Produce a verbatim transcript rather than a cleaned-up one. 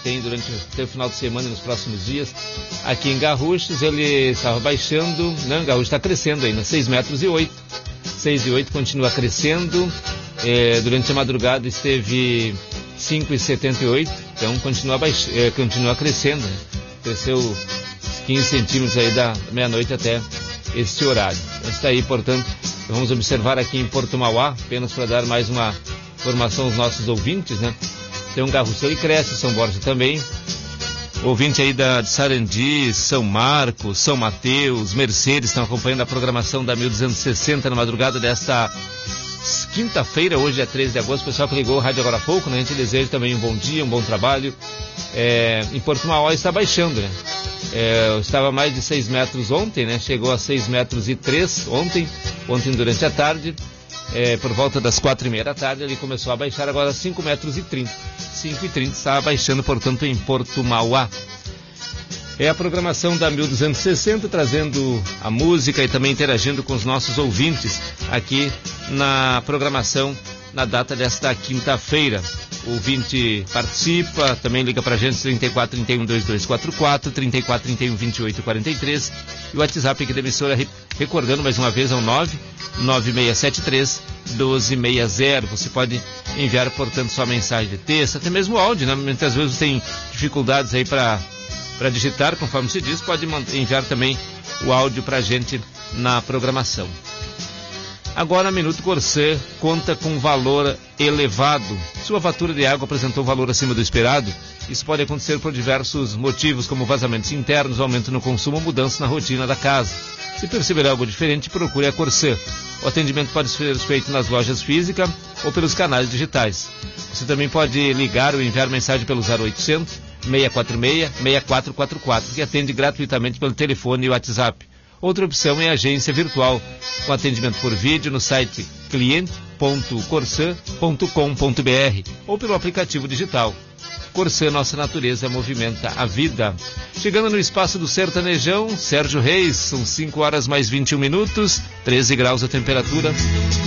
tem durante o final de semana e nos próximos dias. Aqui em Garruchos ele estava baixando, não, Garruchos está crescendo ainda, seis metros e oito. seis e oito continua crescendo. É, durante a madrugada esteve cinco e setenta e oito, então continua, baix... é, continua crescendo, né? Cresceu quinze centímetros aí da meia-noite até este horário. Então está aí, portanto, vamos observar aqui em Porto Mauá, apenas para dar mais uma informação aos nossos ouvintes, né? Tem um Garruço, ele cresce, São Borja também. Ouvinte aí da, de Sarandi, São Marcos, São Mateus, Mercedes, estão acompanhando a programação da mil duzentos e sessenta na madrugada desta quinta-feira, hoje é treze de agosto. O pessoal que ligou o rádio agora há pouco, né? A gente deseja também um bom dia, um bom trabalho. É, em Porto Mauá está baixando, né? É, estava mais de seis metros ontem, né? Chegou a seis metros e três ontem, ontem durante a tarde. É, por volta das quatro e meia da tarde ele começou a baixar, agora cinco metros e trinta. cinco e trinta está baixando, portanto, em Porto Mauá. É a programação da mil duzentos e sessenta, trazendo a música e também interagindo com os nossos ouvintes aqui na programação na data desta quinta-feira. O ouvinte participa, também liga pra gente, trinta e quatro, trinta e um, vinte e dois quarenta e quatro, trinta e quatro, trinta e um, vinte e oito quarenta e três, e o WhatsApp aqui da emissora, recordando mais uma vez, é o nove nove seis sete três, um dois seis zero. Você pode enviar, portanto, sua mensagem de texto, até mesmo áudio, né? Muitas vezes tem dificuldades aí para para digitar, conforme se diz, pode enviar também o áudio pra gente na programação. Agora, a Minuto Corsã conta com valor elevado. Sua fatura de água apresentou valor acima do esperado. Isso pode acontecer por diversos motivos, como vazamentos internos, aumento no consumo ou mudança na rotina da casa. Se perceber algo diferente, procure a Corsã. O atendimento pode ser feito nas lojas físicas ou pelos canais digitais. Você também pode ligar ou enviar mensagem pelo zero oitocentos, seis quatro seis, seis quatro quatro quatro, que atende gratuitamente pelo telefone e WhatsApp. Outra opção é a agência virtual, com atendimento por vídeo no site cliente ponto corsã ponto com ponto br ou pelo aplicativo digital. Corsã, nossa natureza movimenta a vida. Chegando no espaço do Sertanejão, Sérgio Reis, são cinco horas mais vinte e um minutos, treze graus a temperatura.